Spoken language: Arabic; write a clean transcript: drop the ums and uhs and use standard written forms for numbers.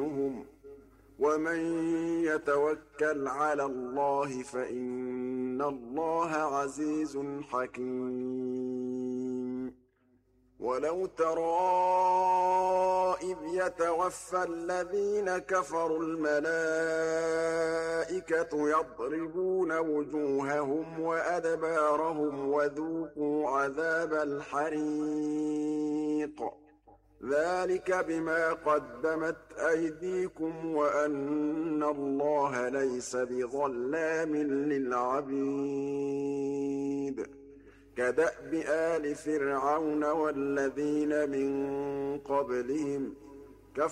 دينهم ۚ ومن يتوكل على الله فإن الله عزيز حكيم. ولو ترى إذ يتوفى الذين كفروا الملائكة يضربون وجوههم وأدبارهم وذوقوا عذاب الحريق ذلك بما قدمت أيديكم وأن الله ليس بظلام للعبيد. كدأب آل فرعون والذين من قبلهم